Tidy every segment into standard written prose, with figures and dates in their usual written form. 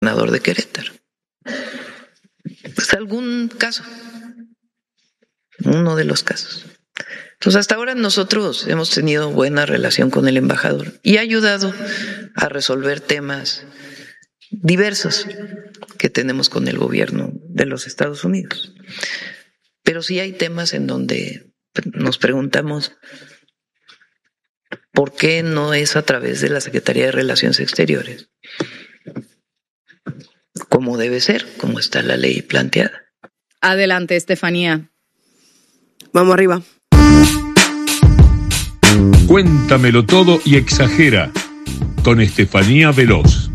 gobernador de Querétaro. Pues algún caso, uno de los casos. Entonces, hasta ahora nosotros hemos tenido buena relación con el embajador y ha ayudado a resolver temas diversos que tenemos con el gobierno de los Estados Unidos. Pero sí hay temas en donde nos preguntamos por qué no es a través de la Secretaría de Relaciones Exteriores, como debe ser, como está la ley planteada. Adelante, Estefanía. Vamos arriba. Cuéntamelo todo y exagera, con Estefanía Veloz.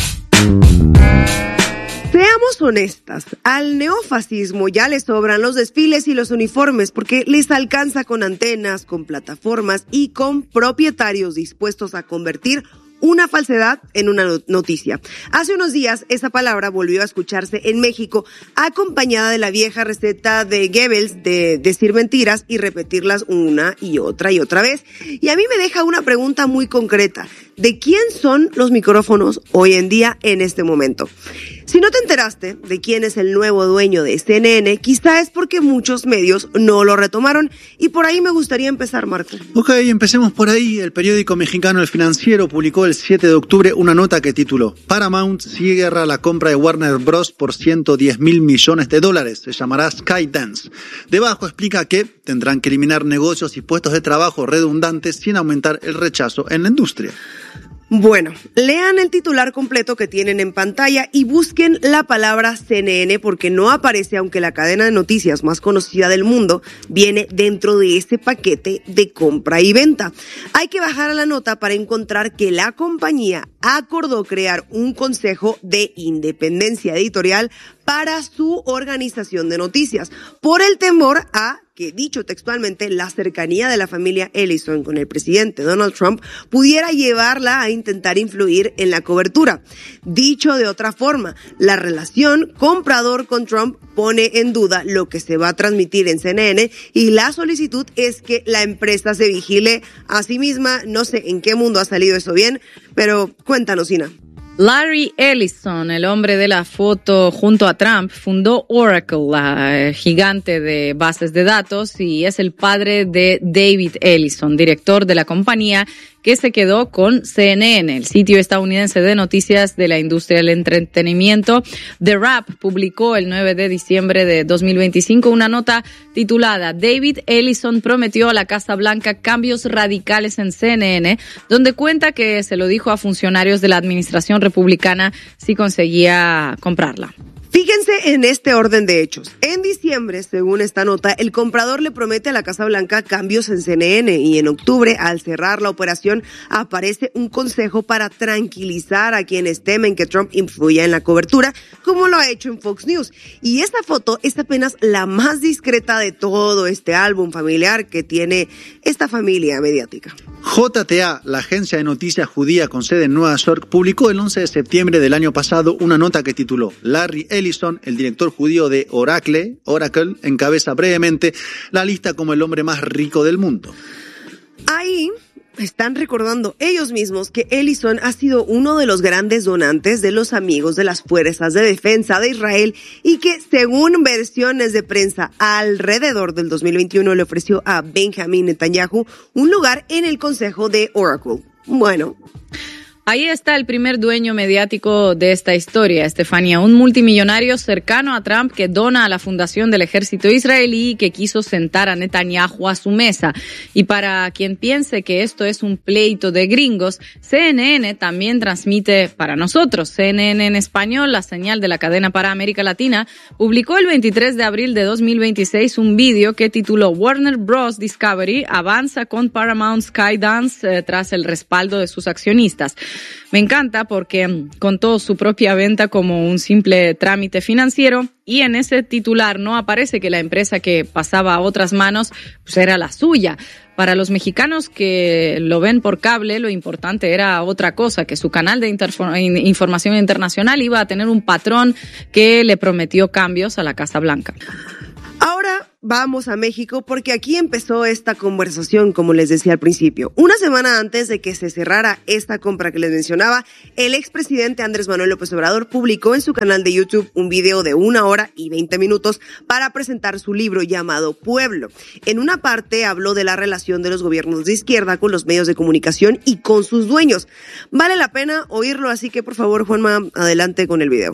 Seamos honestas, al neofascismo ya le sobran los desfiles y los uniformes porque les alcanza con antenas, con plataformas y con propietarios dispuestos a convertir una falsedad en una noticia. Hace unos días esa palabra volvió a escucharse en México, acompañada de la vieja receta de Goebbels de decir mentiras y repetirlas una y otra vez. Y a mí me deja una pregunta muy concreta. ¿De quién son los micrófonos hoy en día en este momento? Si no te enteraste de quién es el nuevo dueño de CNN, quizá es porque muchos medios no lo retomaron y por ahí me gustaría empezar, Marco. Ok, empecemos por ahí. El periódico mexicano El Financiero publicó el 7 de octubre una nota que tituló Paramount cierra la compra de Warner Bros. Por $110 mil millones. Se llamará Skydance. Debajo explica que tendrán que eliminar negocios y puestos de trabajo redundantes sin aumentar el rechazo en la industria. Bueno, lean el titular completo que tienen en pantalla y busquen la palabra CNN porque no aparece, aunque la cadena de noticias más conocida del mundo viene dentro de ese paquete de compra y venta. Hay que bajar a la nota para encontrar que la compañía acordó crear un consejo de independencia editorial para su organización de noticias, por el temor a que, dicho textualmente, la cercanía de la familia Ellison con el presidente Donald Trump pudiera llevarla a intentar influir en la cobertura. Dicho de otra forma, la relación comprador con Trump pone en duda lo que se va a transmitir en CNN y la solicitud es que la empresa se vigile a sí misma. No sé en qué mundo ha salido eso bien, pero cuéntanos, Ina. Larry Ellison, el hombre de la foto junto a Trump, fundó Oracle, la gigante de bases de datos, y es el padre de David Ellison, director de la compañía, que se quedó con CNN, el sitio estadounidense de noticias de la industria del entretenimiento. The Wrap publicó el 9 de diciembre de 2025 una nota titulada David Ellison prometió a la Casa Blanca cambios radicales en CNN, donde cuenta que se lo dijo a funcionarios de la administración republicana si conseguía comprarla. Fíjense en este orden de hechos. En diciembre, según esta nota, el comprador le promete a la Casa Blanca cambios en CNN y en octubre, al cerrar la operación, aparece un consejo para tranquilizar a quienes temen que Trump influya en la cobertura, como lo ha hecho en Fox News. Y esta foto es apenas la más discreta de todo este álbum familiar que tiene esta familia mediática. JTA, la agencia de noticias judía con sede en Nueva York, publicó el 11 de septiembre del año pasado una nota que tituló Larry Ellison, el director judío de Oracle, encabeza brevemente la lista como el hombre más rico del mundo. Ahí están recordando ellos mismos que Ellison ha sido uno de los grandes donantes de los amigos de las fuerzas de defensa de Israel y que, según versiones de prensa alrededor del 2021, le ofreció a Benjamin Netanyahu un lugar en el consejo de Oracle. Bueno, ahí está el primer dueño mediático de esta historia, Estefanía, un multimillonario cercano a Trump que dona a la fundación del ejército israelí y que quiso sentar a Netanyahu a su mesa. Y para quien piense que esto es un pleito de gringos, CNN también transmite para nosotros. CNN en español, la señal de la cadena para América Latina, publicó el 23 de abril de 2026 un vídeo que tituló Warner Bros. Discovery avanza con Paramount Skydance tras el respaldo de sus accionistas. Me encanta porque contó su propia venta como un simple trámite financiero y en ese titular no aparece que la empresa que pasaba a otras manos pues era la suya. Para los mexicanos que lo ven por cable, lo importante era otra cosa, que su canal de información internacional iba a tener un patrón que le prometió cambios a la Casa Blanca. Ahora, vamos a México porque aquí empezó esta conversación, como les decía al principio. Una semana antes de que se cerrara esta compra que les mencionaba, el expresidente Andrés Manuel López Obrador publicó en su canal de YouTube un video de 1 hora y 20 minutos para presentar su libro llamado Pueblo. En una parte habló de la relación de los gobiernos de izquierda con los medios de comunicación y con sus dueños. Vale la pena oírlo, así que por favor, Juanma, adelante con el video.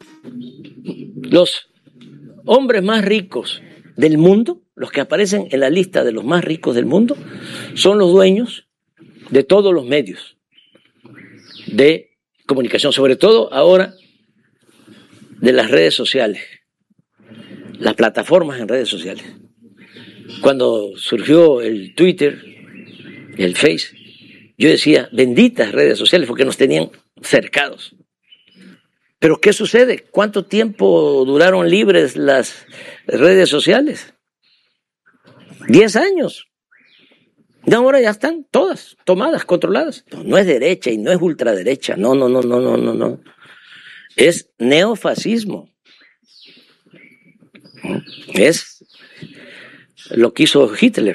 Los hombres más ricos del mundo, los que aparecen en la lista de los más ricos del mundo, son los dueños de todos los medios de comunicación, sobre todo ahora de las redes sociales, las plataformas en redes sociales. Cuando surgió el Twitter, el Face, yo decía, benditas redes sociales, porque nos tenían cercados. Pero ¿qué sucede? ¿Cuánto tiempo duraron libres las redes sociales? 10 años. Y ahora ya están todas tomadas, controladas. No es derecha y no es ultraderecha. No. Es neofascismo. Es lo que hizo Hitler.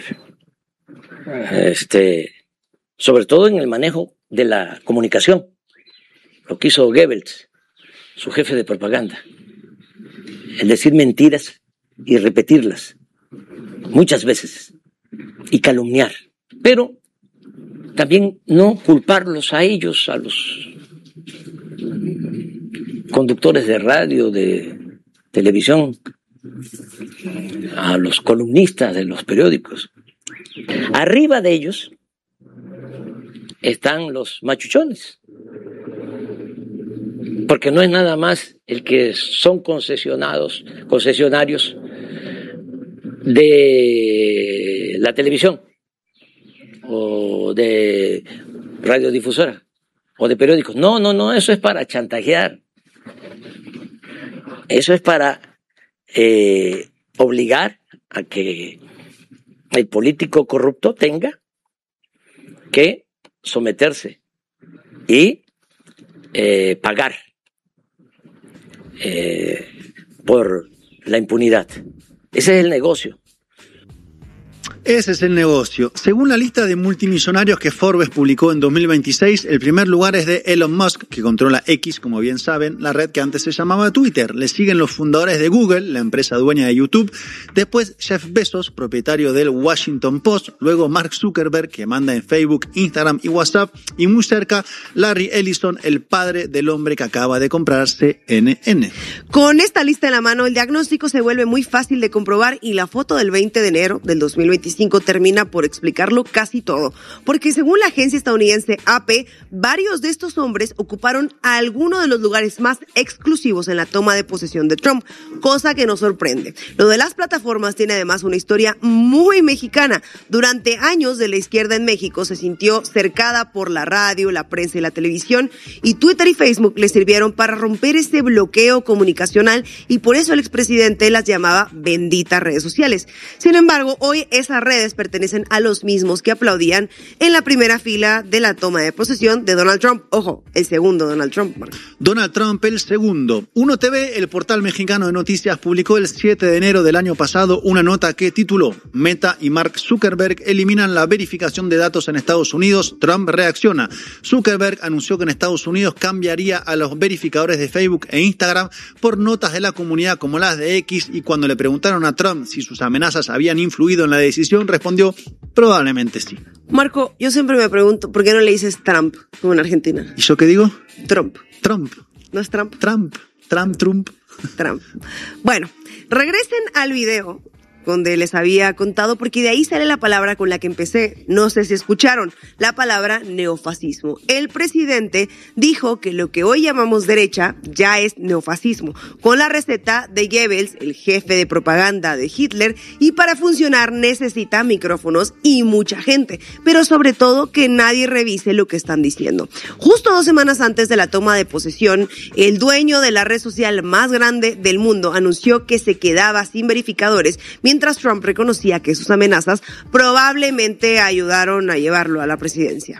Sobre todo en el manejo de la comunicación. Lo que hizo Goebbels, su jefe de propaganda, el decir mentiras y repetirlas muchas veces y calumniar, pero también no culparlos a ellos, a los conductores de radio, de televisión, a los columnistas de los periódicos. Arriba de ellos están los machuchones, porque no es nada más el que son concesionarios de la televisión o de radiodifusora o de periódicos. No, eso es para chantajear. Eso es para obligar a que el político corrupto tenga que someterse y pagar por la impunidad. Ese es el negocio. Ese es el negocio. Según la lista de multimillonarios que Forbes publicó en 2026, el primer lugar es de Elon Musk, que controla X, como bien saben, la red que antes se llamaba Twitter. Le siguen los fundadores de Google, la empresa dueña de YouTube. Después Jeff Bezos, propietario del Washington Post. Luego Mark Zuckerberg, que manda en Facebook, Instagram y WhatsApp. Y muy cerca, Larry Ellison, el padre del hombre que acaba de comprarse CNN. Con esta lista en la mano, el diagnóstico se vuelve muy fácil de comprobar y la foto del 20 de enero del 2025 termina por explicarlo casi todo, porque según la agencia estadounidense AP, varios de estos hombres ocuparon algunos de los lugares más exclusivos en la toma de posesión de Trump, cosa que nos sorprende. Lo de las plataformas tiene además una historia muy mexicana. Durante años de la izquierda en México se sintió cercada por la radio, la prensa y la televisión, y Twitter y Facebook le sirvieron para romper ese bloqueo comunicacional, y por eso el expresidente las llamaba benditas redes sociales. Sin embargo, hoy esas redes pertenecen a los mismos que aplaudían en la primera fila de la toma de posesión de Donald Trump. Ojo, el segundo Donald Trump. Donald Trump el segundo. 1TV, el portal mexicano de noticias, publicó el 7 de enero del año pasado una nota que tituló Meta y Mark Zuckerberg eliminan la verificación de datos en Estados Unidos. Trump reacciona. Zuckerberg anunció que en Estados Unidos cambiaría a los verificadores de Facebook e Instagram por notas de la comunidad como las de X, y cuando le preguntaron a Trump si sus amenazas habían influido en la decisión, respondió, probablemente sí. Marco, yo siempre me pregunto, ¿por qué no le dices Trump como en Argentina? ¿Y yo qué digo? Trump. Trump. ¿No es Trump? Trump. Trump. Bueno, regresen al video donde les había contado, porque de ahí sale la palabra con la que empecé. No sé si escucharon, la palabra neofascismo. El presidente dijo que lo que hoy llamamos derecha ya es neofascismo, con la receta de Goebbels, el jefe de propaganda de Hitler, y para funcionar necesita micrófonos y mucha gente, pero sobre todo que nadie revise lo que están diciendo. Justo 2 semanas antes de la toma de posesión, el dueño de la red social más grande del mundo anunció que se quedaba sin verificadores, mientras Trump reconocía que sus amenazas probablemente ayudaron a llevarlo a la presidencia.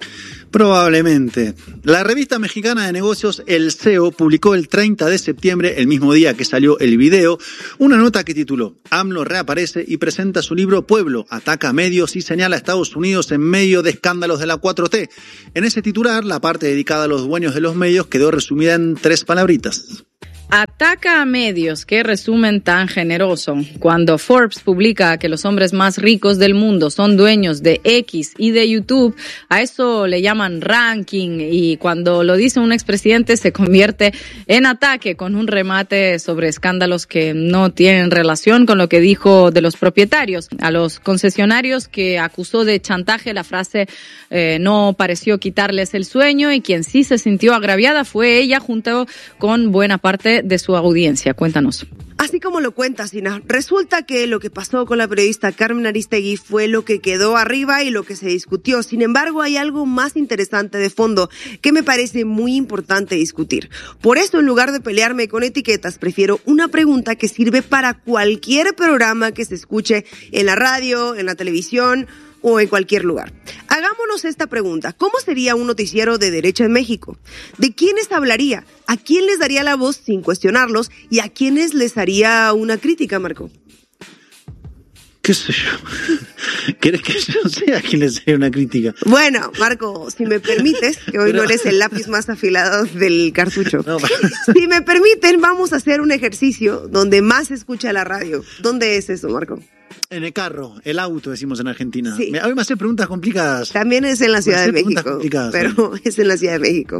Probablemente. La revista mexicana de negocios El CEO publicó el 30 de septiembre, el mismo día que salió el video, una nota que tituló AMLO reaparece y presenta su libro Pueblo, ataca a medios y señala a Estados Unidos en medio de escándalos de la 4T. En ese titular, la parte dedicada a los dueños de los medios quedó resumida en 3 palabritas. Ataca a medios, qué resumen tan generoso. Cuando Forbes publica que los hombres más ricos del mundo son dueños de X y de YouTube, a eso le llaman ranking, y cuando lo dice un expresidente se convierte en ataque con un remate sobre escándalos que no tienen relación con lo que dijo de los propietarios. A los concesionarios que acusó de chantaje, la frase no pareció quitarles el sueño, y quien sí se sintió agraviada fue ella junto con buena parte de su audiencia. Cuéntanos. Así como lo cuenta Sina, resulta que lo que pasó con la periodista Carmen Aristegui fue lo que quedó arriba y lo que se discutió. Sin embargo, hay algo más interesante de fondo que me parece muy importante discutir. Por eso, en lugar de pelearme con etiquetas, prefiero una pregunta que sirve para cualquier programa que se escuche en la radio, en la televisión o en cualquier lugar. Hagámonos esta pregunta: ¿cómo sería un noticiero de derecha en México? ¿De quiénes hablaría? ¿A quién les daría la voz sin cuestionarlos? ¿Y a quiénes les haría una crítica, Marco? ¿Qué sé yo? ¿Quieres que yo sea quien les haría una crítica? Bueno, Marco, si me permites, que hoy no eres el lápiz más afilado del cartucho. No, si me permiten, vamos a hacer un ejercicio donde más se escucha la radio. ¿Dónde es eso, Marco? En el carro, el auto, decimos en Argentina. Sí. A mí me hace preguntas complicadas. También es en la Ciudad de México, pero es en la Ciudad de México.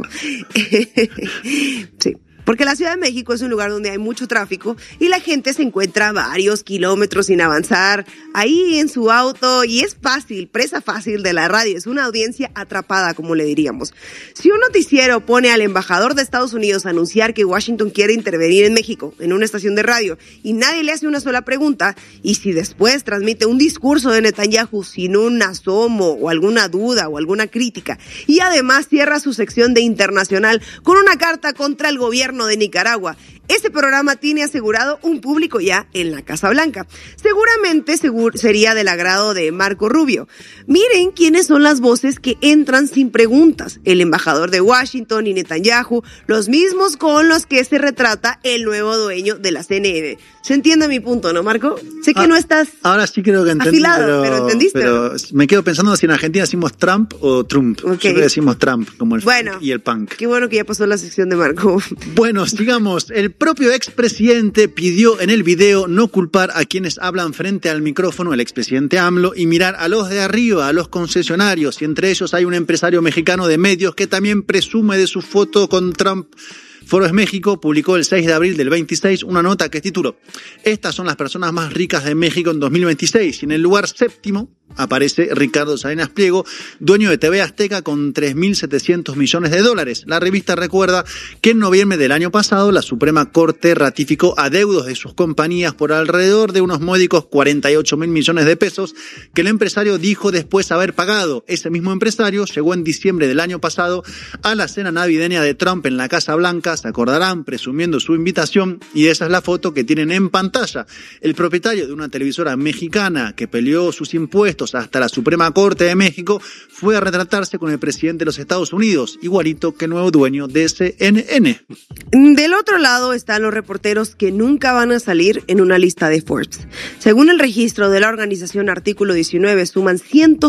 Sí. Porque la Ciudad de México es un lugar donde hay mucho tráfico y la gente se encuentra varios kilómetros sin avanzar ahí en su auto, y es fácil, presa fácil de la radio, es una audiencia atrapada, como le diríamos. Si un noticiero pone al embajador de Estados Unidos a anunciar que Washington quiere intervenir en México en una estación de radio y nadie le hace una sola pregunta, y si después transmite un discurso de Netanyahu sin un asomo o alguna duda o alguna crítica, y además cierra su sección de internacional con una carta contra el gobierno de Nicaragua, ese programa tiene asegurado un público ya en la Casa Blanca. Seguramente sería del agrado de Marco Rubio. Miren quiénes son las voces que entran sin preguntas: el embajador de Washington y Netanyahu, los mismos con los que se retrata el nuevo dueño de la CNN. ¿Se entiende mi punto, no, Marco? Sé que no estás ahora sí creo que entendí, afilado, pero ¿entendiste? Pero me quedo pensando si en Argentina decimos Trump o Trump. Okay. Siempre decimos Trump, como el funk y el punk. Qué bueno que ya pasó la sección de Marco. Bueno, sigamos. El propio expresidente pidió en el video no culpar a quienes hablan frente al micrófono, el expresidente AMLO, y mirar a los de arriba, a los concesionarios, y entre ellos hay un empresario mexicano de medios que también presume de su foto con Trump. Forbes México publicó el 6 de abril del 26 una nota que tituló: estas son las personas más ricas de México en 2026, y en el lugar séptimo aparece Ricardo Salinas Pliego, dueño de TV Azteca, con 3.700 millones de dólares. La revista recuerda que en noviembre del año pasado la Suprema Corte ratificó adeudos de sus compañías por alrededor de unos módicos 48.000 millones de pesos que el empresario dijo después haber pagado. Ese mismo empresario llegó en diciembre del año pasado a la cena navideña de Trump en la Casa Blanca, se acordarán, presumiendo su invitación, y esa es la foto que tienen en pantalla. El propietario de una televisora mexicana que peleó sus impuestos hasta la Suprema Corte de México fue a retratarse con el presidente de los Estados Unidos, igualito que el nuevo dueño de CNN. Del otro lado están los reporteros que nunca van a salir en una lista de Forbes. Según el registro de la organización Artículo 19, suman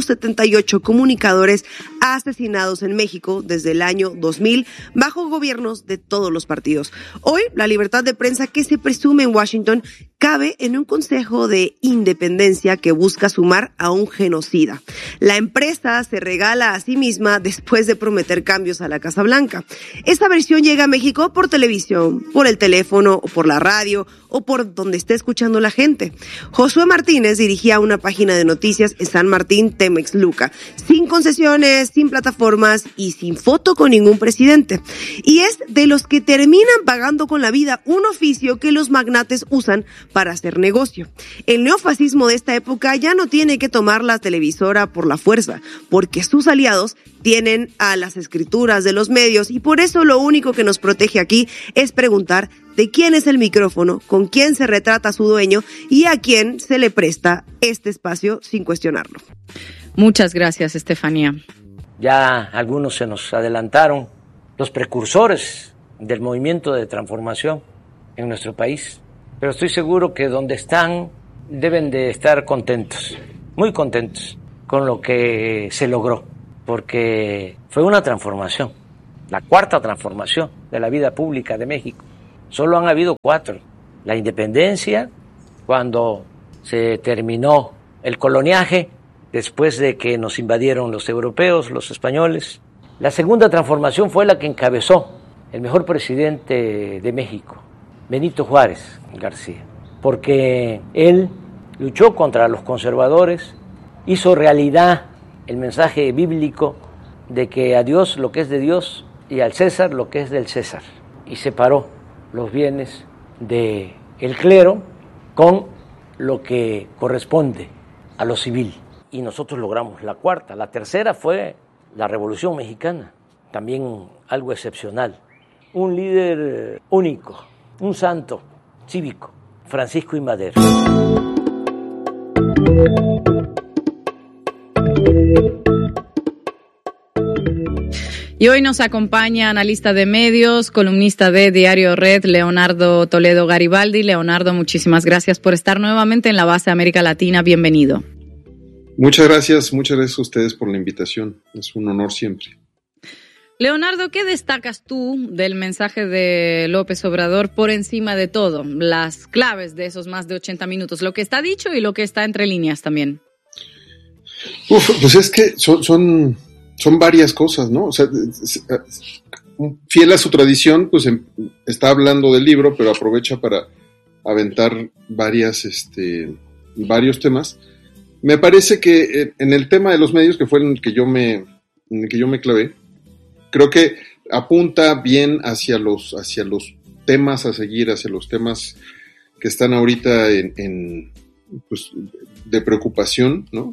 178 comunicadores asesinados en México desde el año 2000 bajo gobiernos de todos los partidos. Hoy, la libertad de prensa que se presume en Washington cabe en un consejo de independencia que busca sumar a un genocida. La empresa se regala a sí misma después de prometer cambios a la Casa Blanca. Esta versión llega a México por televisión, por el teléfono o por la radio o por donde esté escuchando la gente. Josué Martínez dirigía una página de noticias en San Martín, Temexluca, sin concesiones, sin plataformas y sin foto con ningún presidente. Y es de los que terminan pagando con la vida un oficio que los magnates usan para hacer negocio. El neofascismo de esta época ya no tiene que tomar la televisora por la fuerza, porque sus aliados tienen a las escrituras de los medios, y por eso lo único que nos protege aquí es preguntar de quién es el micrófono, con quién se retrata a su dueño y a quién se le presta este espacio sin cuestionarlo. Muchas gracias, Estefanía. Ya algunos se nos adelantaron, los precursores del movimiento de transformación en nuestro país. Pero estoy seguro que donde están deben de estar contentos, muy contentos con lo que se logró, porque fue una transformación, la cuarta transformación de la vida pública de México. Solo han habido 4. La independencia, cuando se terminó el coloniaje, después de que nos invadieron los europeos, los españoles. La segunda transformación fue la que encabezó el mejor presidente de México, Benito Juárez García, porque él luchó contra los conservadores, hizo realidad el mensaje bíblico de que a Dios lo que es de Dios y al César lo que es del César, y separó los bienes del clero con lo que corresponde a lo civil. Y nosotros logramos la cuarta. La tercera fue la Revolución Mexicana, también algo excepcional. Un líder único, un santo cívico, Francisco I. Madero. Y hoy nos acompaña analista de medios, columnista de Diario Red, Leonardo Toledo Garibaldi. Leonardo, muchísimas gracias por estar nuevamente en la base de América Latina. Bienvenido. Muchas gracias a ustedes por la invitación. Es un honor siempre. Leonardo, ¿qué destacas tú del mensaje de López Obrador por encima de todo? Las claves de esos más de 80 minutos, lo que está dicho y lo que está entre líneas también. Pues es que son varias cosas, ¿no? O sea, fiel a su tradición, pues está hablando del libro, pero aprovecha para aventar varios temas. Me parece que en el tema de los medios, que fue en el que yo me clavé, creo que apunta bien hacia los temas a seguir, hacia los temas que están ahorita pues, de preocupación, ¿no?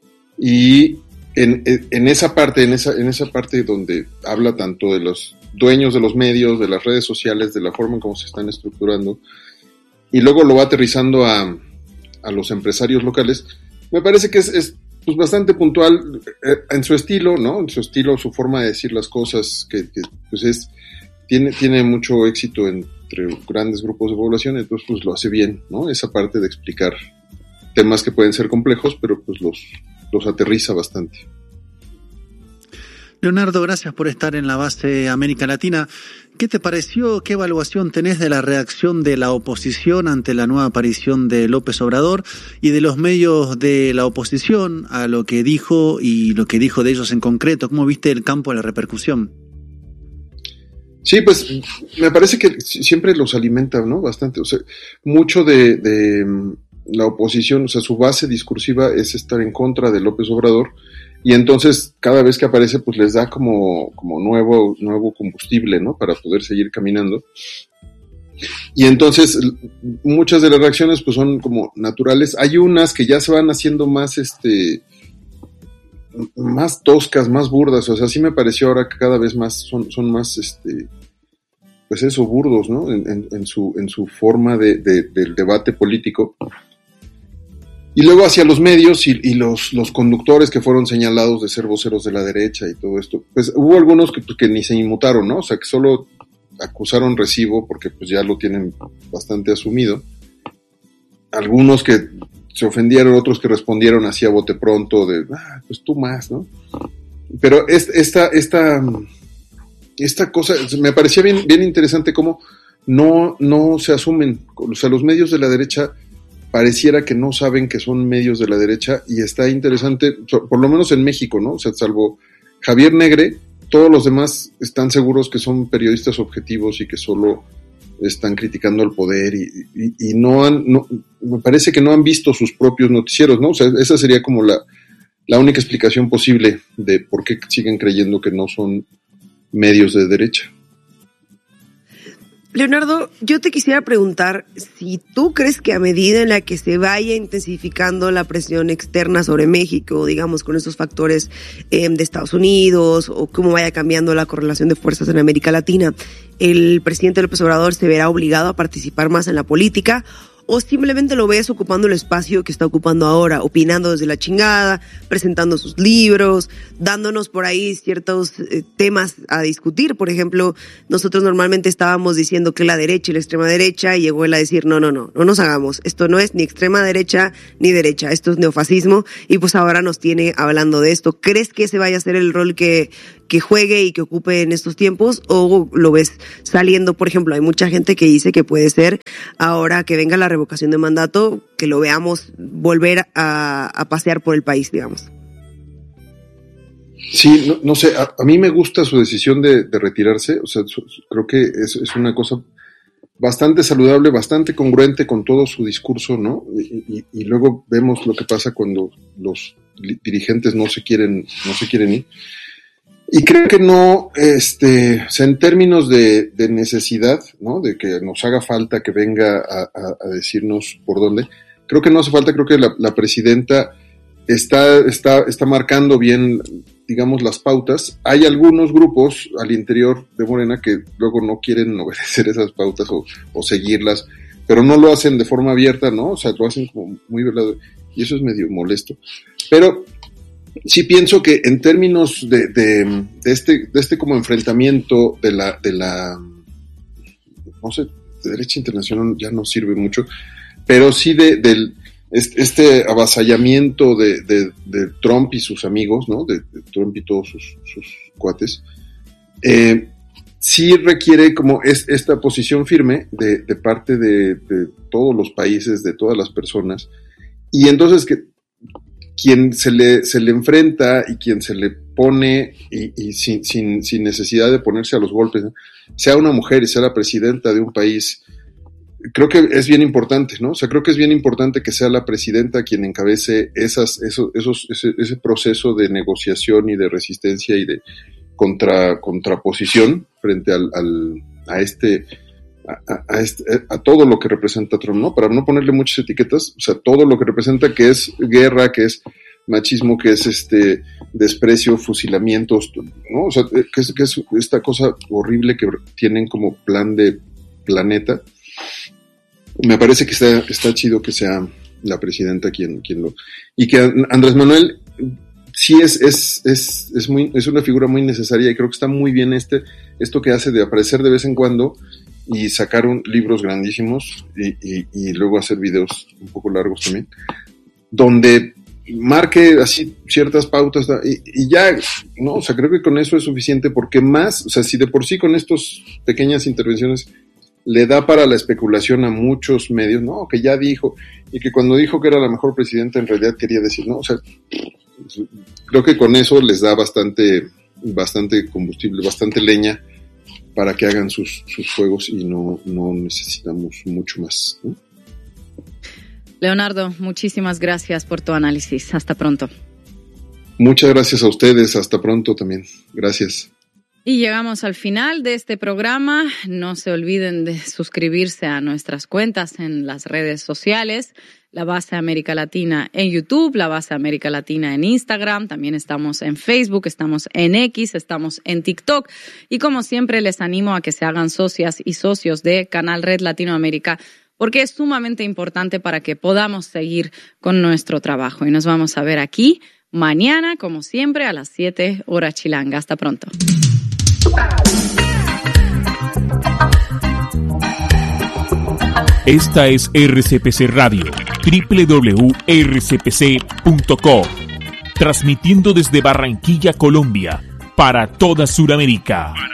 Y en esa parte donde habla tanto de los dueños de los medios, de las redes sociales, de la forma en cómo se están estructurando, y luego lo va aterrizando a los empresarios locales, me parece que es pues bastante puntual en su estilo, ¿no? En su estilo, su forma de decir las cosas, que pues tiene mucho éxito entre grandes grupos de población, entonces pues lo hace bien, ¿no? Esa parte de explicar temas que pueden ser complejos, pero pues los aterriza bastante. Leonardo, gracias por estar en la base América Latina. ¿Qué te pareció, qué evaluación tenés de la reacción de la oposición ante la nueva aparición de López Obrador y de los medios de la oposición a lo que dijo y lo que dijo de ellos en concreto? ¿Cómo viste el campo de la repercusión? Sí, pues me parece que siempre los alimenta, ¿no? Bastante. O sea, mucho de la oposición, o sea, su base discursiva es estar en contra de López Obrador. Y entonces, cada vez que aparece, pues les da como nuevo combustible, ¿no? Para poder seguir caminando. Y entonces, muchas de las reacciones, pues son como naturales. Hay unas que ya se van haciendo más toscas, más burdas. O sea, sí me pareció ahora que cada vez más son más, pues eso, burdos, ¿no? En su forma del debate político. Y luego hacia los medios y los conductores que fueron señalados de ser voceros de la derecha y todo esto, pues hubo algunos que ni se inmutaron, ¿no? O sea, que solo acusaron recibo porque pues ya lo tienen bastante asumido. Algunos que se ofendieron, otros que respondieron así a bote pronto de, pues tú más, ¿no? Pero esta cosa me parecía bien interesante cómo no se asumen, o sea, los medios de la derecha pareciera que no saben que son medios de la derecha, y está interesante, por lo menos en México, ¿no? O sea, salvo Javier Negre, todos los demás están seguros que son periodistas objetivos y que solo están criticando al poder y no me parece que no han visto sus propios noticieros, ¿no? O sea, esa sería como la única explicación posible de por qué siguen creyendo que no son medios de derecha. Leonardo, yo te quisiera preguntar si tú crees que a medida en la que se vaya intensificando la presión externa sobre México, digamos con esos factores de Estados Unidos, o cómo vaya cambiando la correlación de fuerzas en América Latina, el presidente López Obrador se verá obligado a participar más en la política, o simplemente lo ves ocupando el espacio que está ocupando ahora, opinando desde la chingada, presentando sus libros, dándonos por ahí ciertos temas a discutir. Por ejemplo, nosotros normalmente estábamos diciendo que la derecha y la extrema derecha, y llegó él a decir, no nos hagamos, esto no es ni extrema derecha ni derecha, esto es neofascismo, y pues ahora nos tiene hablando de esto. ¿Crees que ese vaya a ser el rol que juegue y que ocupe en estos tiempos, o lo ves saliendo? Por ejemplo, hay mucha gente que dice que puede ser, ahora que venga la revocación de mandato, que lo veamos volver a pasear por el país, digamos? Sí, no sé, a mí me gusta su decisión de retirarse, o sea, creo que es una cosa bastante saludable, bastante congruente con todo su discurso, ¿no? Y luego vemos lo que pasa cuando los dirigentes no se quieren ir. Y creo que no, o sea, en términos de necesidad, ¿no? De que nos haga falta que venga a decirnos por dónde, creo que no hace falta. Creo que la presidenta está marcando bien, digamos, las pautas. Hay algunos grupos al interior de Morena que luego no quieren obedecer esas pautas o seguirlas, pero no lo hacen de forma abierta, ¿no? O sea, lo hacen como muy velado, y eso es medio molesto. Pero sí pienso que en términos de este como enfrentamiento de la no sé, de derecha internacional ya no sirve mucho, pero sí del avasallamiento de Trump y sus amigos, ¿no? De Trump y todos sus cuates, sí requiere como esta posición firme de parte de todos los países, de todas las personas, y entonces que quien se le enfrenta y quien se le pone y sin necesidad de ponerse a los golpes, ¿no? Sea una mujer y sea la presidenta de un país, creo que es bien importante, ¿no? O sea, creo que es bien importante que sea la presidenta quien encabece ese proceso de negociación y de resistencia y de contraposición frente a todo lo que representa Trump, ¿no? Para no ponerle muchas etiquetas, o sea, todo lo que representa, que es guerra, que es machismo, que es desprecio, fusilamientos, ¿no? O sea, que es esta cosa horrible que tienen como plan de planeta. Me parece que está chido que sea la presidenta quien lo, y que Andrés Manuel sí es una figura muy necesaria, y creo que está muy bien esto que hace de aparecer de vez en cuando y sacar libros grandísimos y luego hacer videos un poco largos también, donde marque así ciertas pautas y ya, ¿no? O sea, creo que con eso es suficiente, porque más, o sea, si de por sí con estas pequeñas intervenciones le da para la especulación a muchos medios, ¿no? Que ya dijo, y que cuando dijo que era la mejor presidenta en realidad quería decir, ¿no? O sea, creo que con eso les da bastante combustible, bastante leña para que hagan sus juegos, y no necesitamos mucho más, ¿no? Leonardo, muchísimas gracias por tu análisis. Hasta pronto. Muchas gracias a ustedes. Hasta pronto también. Gracias. Y llegamos al final de este programa. No se olviden de suscribirse a nuestras cuentas en las redes sociales. La Base América Latina en YouTube, La Base América Latina en Instagram. También estamos en Facebook, estamos en X, estamos en TikTok. Y como siempre, les animo a que se hagan socias y socios de Canal Red Latinoamérica, porque es sumamente importante para que podamos seguir con nuestro trabajo. Y nos vamos a ver aquí mañana, como siempre, a las 7 horas chilanga. Hasta pronto. Esta es RCPC Radio, www.rcpc.co, transmitiendo desde Barranquilla, Colombia, para toda Sudamérica.